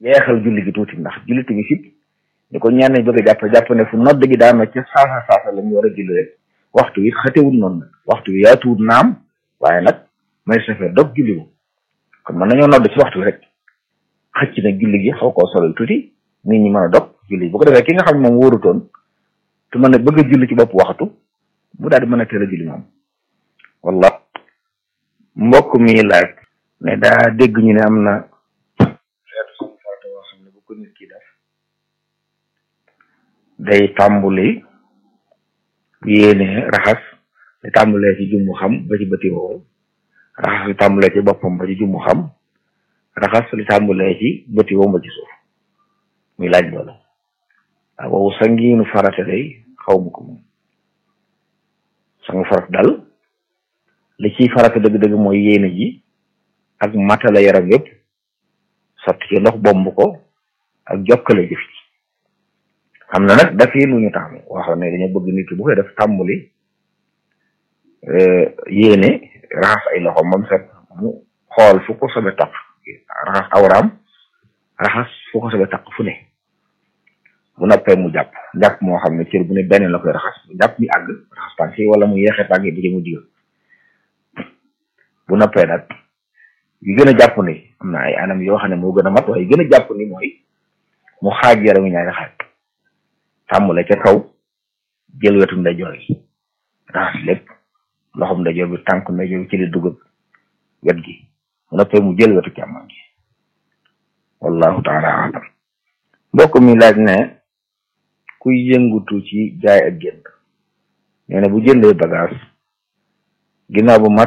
yeexal julli gi tuuti ndax julli timis it ni ko ñaan nañ bëgg a jàpp ne fu nodd gi daana ca saasa la ñu war a julli rek waxtu wi xëtewul noonu nag waxtu wi yaatuwul naam waaye nag may safee dog julli wu kon mën nañoo nodd ci waxtu wi rek xëcc na julli gi xaw koo solal tuuti nit ñi mën a dog julli bu ko defee ki nga xam ne moom wóorutoon te mën a bëgg a julli ci bopp waxtu mu daal di mën a teel a julli moom walla mbokk mi laaj ne daa dégg ñu ne am na xeetu suñu farata woo xam ne bu ko nit ki def day tàmbuli yéene raxas li tàmbulee ci jumbu xam ba ci bëti woowu raxas li tàmbulee ci boppam ba ci jumbu xam raxas li tàmbulee ci bëti woowu ba ci suuf muy laaj loolu waaw boobu sangiinu farata day xaw ma ko moom sangu farata dal li ciy farata dëgg-dëgg mooy yéene ji ak matala yaram yëpp sotti ci ndox bomb ko ak jokkale jëf ci xam na nag dafii lu ñu tàmm waxoon ne dañoo bëgg nit ki bu koy def tàmbuli yéene raxas ay loxo moom set mu xool fu ko sobe taq raxas awraam raxas fu ko sobe taq fu ne bu noppee mu jàpp moo xam ne cër bu ne benn la koy raxas bu jàpp mi àgg raxas tànk yi wala mu yeexee tànk yi bu ci mu digal bu noppee nag yu gën a jàpp ni am na ay anam yoo xam ne moo gën a mat waaye yu gën a jàpp ni mooy mu xaaj yaramu ñaari xaaj tàmbale ca kaw jël wetu ndeyjoor yi raxas lépp loxom ndeyjoor bi tànk ndeyjoor bi ci li dugg wet gi mu noppee mu jël wetu càmmoñ gi wallahu taala alam mbokk mi laaj ne kuy yëngutu ci jaay ak jënd nee na bu jëndee bagage ginnaaw bu